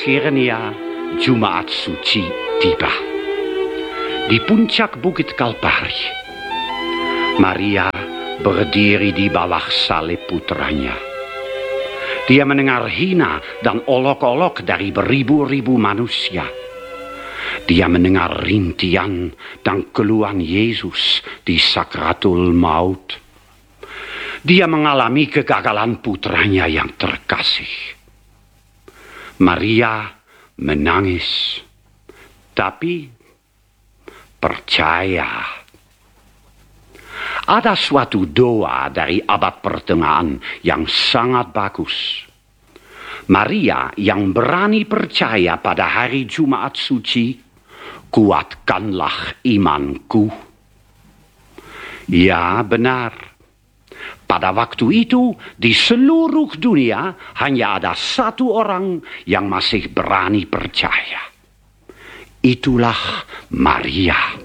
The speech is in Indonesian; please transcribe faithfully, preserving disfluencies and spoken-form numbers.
Akhirnya Jumat Suci tiba. Di puncak Bukit Kalpari, Maria berdiri di bawah salib putranya. Dia mendengar hina dan olok-olok dari beribu-ribu manusia. Dia mendengar rintian dan keluhan Yesus di sakratul maut. Dia mengalami kegagalan putranya yang terkasih. Maria menangis, tapi percaya. Ada suatu doa dari abad pertengahan yang sangat bagus. Maria yang berani percaya pada hari Jumat Suci, kuatkanlah imanku. Ya, benar. Pada waktu itu, di seluruh dunia hanya ada satu orang yang masih berani percaya. Itulah Maria.